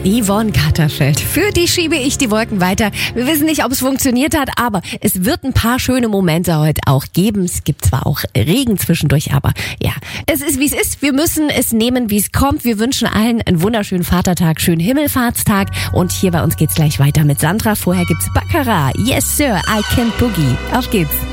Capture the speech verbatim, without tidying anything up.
Yvonne Katterfeld. Für die schiebe ich die Wolken weiter. Wir wissen nicht, ob es funktioniert hat, aber es wird ein paar schöne Momente heute auch geben. Es gibt zwar auch Regen zwischendurch, aber ja, es ist wie es ist. Wir müssen es nehmen, wie es kommt. Wir wünschen allen einen wunderschönen Vatertag, schönen Himmelfahrtstag. Und hier bei uns geht's gleich weiter mit Sandra. Vorher gibt's Baccarat. Yes, Sir, I Can Boogie. Auf geht's.